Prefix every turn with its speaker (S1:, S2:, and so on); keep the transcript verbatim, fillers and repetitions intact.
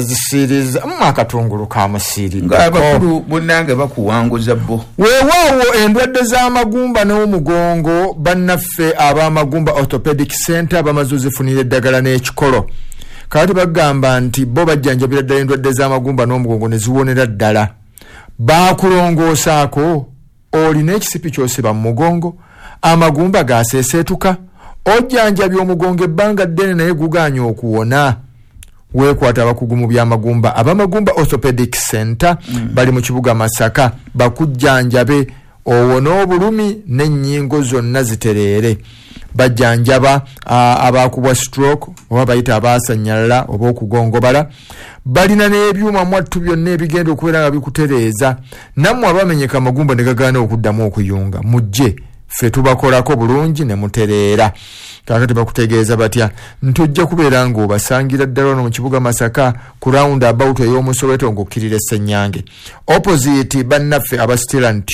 S1: zisiriza mwakatungulu ka musiri
S2: ngabakulu bunange bakuwanguza bo
S1: weewawo endwadde z'amagumba n'omugongo bannaffe ab'amagumba orthopedic center bamaze zifunira eddagala n'ekikolo kati bagamba nti bo bajjanjabira ddala endwadde z'amagumba n'omugongo ne ziwonera ddala baakulongoosaako olina ekisipi ky'osiba mu mugongo amagumba gaaseeseetuka ojjanjabya omugongo ebbanga ddene naye gugaanya okuwona weekwata abakugu mu by'amagumba ab'amagumba orthopedic center mm. bali mu kibuga Masaka bakujjanjabe owona obulumi n'ennyingo zonna zitereere bajjanjaba abakubwa stroke oba bayita abaasanyalala oba okugongobala balina n'ebyuma mwattu byonna ebigenda okubeera nga bikutereeza nammwe abamenyeka amagumba ne gagaana okuddamu okuyunga mujje ffe tubakolako bulungi ne mutereera kakati bakutegeeza batya ntujja kubeera ng'obasangira ddala ono mu kibuga Masaka ku round about ey'omusoweto ng'okkirira Ssenyange opposite bannaffe aba Still and